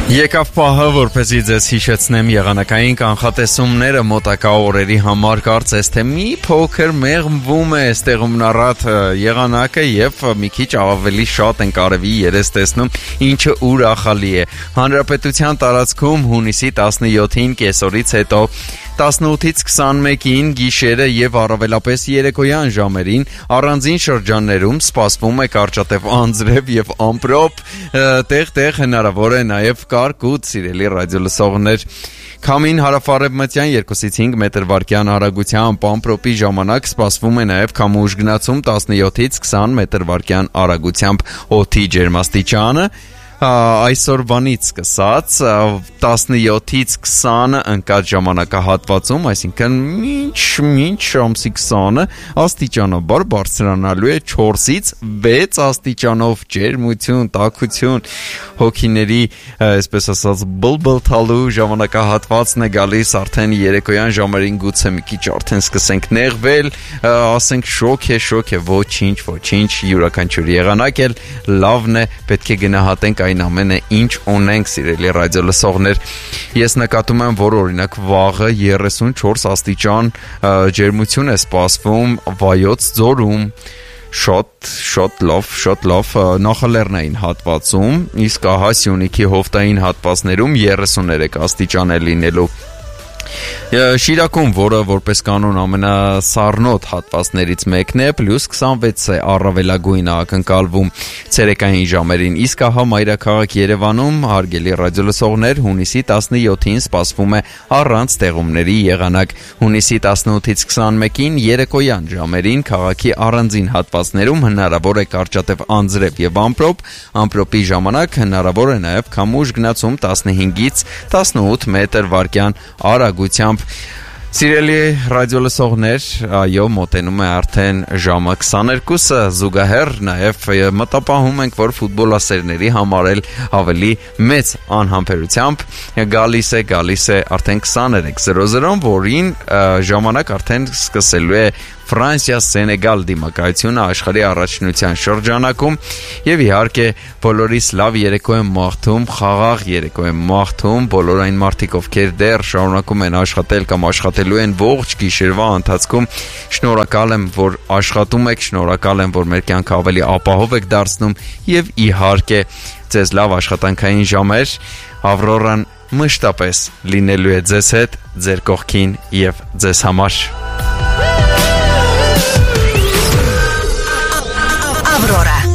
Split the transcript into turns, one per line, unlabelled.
Եկավ պահը, որպեսզի ձեզ հիշեցնեմ եղանակային կանխատեսումները մոտակա օրերի համար, կարծես թե մի փոքր մեղմվում է այստեղում նարատ եղանակը եւ մի քիչ ավելի շատ են կարևի երես տեսնում, ինչը ուրախալի է։ Հանրապետության տարածքում հունիսի 17-ին կեսօրից հետո 18-ից 21-ին գիշերը եւ առավելապես երեկոյան ժամերին առանձին շրջաններում սպասվում է կարճատև անձրև եւ ամպրոպ, տեղ-տեղ հնարավոր է նաեւ կարկուտ, սիրելի ռադիոլսողներ։ Քամին հարավարևմտյան 2-ից 5 մետր/վայրկյան արագությամբ ամպրոպի ժամանակ սպասվում է նաեւ քամու ուժգնացում 17-ից 20 մետր/վայրկյան արագությամբ, օդի ջերմաստիճանը այսօրվանից սկսած 17-ից 20 ընկած ժամանակահատվածում, այսինքն մինչ ամսի 20-ը աստիճանաբար բարձրանալու է 4-ից 6 աստիճանով ջերմություն, տաքություն, հոգիների, այսպես ասած, բլբլթալու ժամանակահատվածն է գալիս արդեն երեկոյան ժամերին, գուցե մի քիչ արդեն սկսենք նեղվել, ասենք շոկ է, ոչինչ, յուրաքանչյուր եղանակ էլ լավն է, պետք է գնահատենք այն ամենը, ինչ ունենք, սիրելի ռադիոլսողներ։ Ես նկատում եմ, որ օրինակ վաղը 34 աստիճան ջերմություն է սպասվում Վայոց ձորում, շատ լավ նախալեռնային հատվածում, իսկ ահա Սյունիքի հովտային հատվածներում 33 աստիճան է լինելու։ Շիրակում, որը որպես կանոն ամենասառնոտ հատվածներից մեկն է, +26 է առավելագույնը ակնկալվում ցերեկային ժամերին, իսկ ահա մայրաքաղաք Երևանում, հարգելի ռադիոլսողներ, հունիսի 17-ին սպասվում է առանց տեղումների եղանակ, հունիսի 18-ից 21-ին երեկոյան ժամերին քաղաքի առանձին հատվածներում հնարավոր է կարճատև անձրև եւ ամպրոպի ժամանակ հնարավոր է նաեւ քամու ուժգնացում 15-ից 18 մետր/վայրկյան արագությամբ։ Սիրելի ռադիոլսողներ, այո, մոտենում է արդեն ժամը 22-ը, զուգահեռ նաև մտապահում ենք, որ ֆուտբոլասերների համար էլ ավելի մեծ անհամբերությամբ գալիս է արդեն 23:00, որին ժամանակ արդեն սկսելու է Ֆրանսիա-Սենեգալ դիմակայությունը աշխարհի առաջնության շրջանակում եւ իհարկե բոլորիս լավ երեկո եմ մաղթում, խաղաղ երեկո եմ մաղթում, բոլոր այն մարդիկ, ովքեր դեռ շարունակում են աշխատել կամ աշխատելու են ողջ գիշերվա ընթացքում, շնորհակալ եմ, որ աշխատում եք, շնորհակալ եմ, որ մեր կյանքը ավելի ապահով եք դարձնում եւ իհարկե ձեզ լավ աշխատանքային ժամեր, Ավրորան մշտապես լինելու է ձեզ հետ, ձեր կողքին եւ ձեզ համար։
Aurora.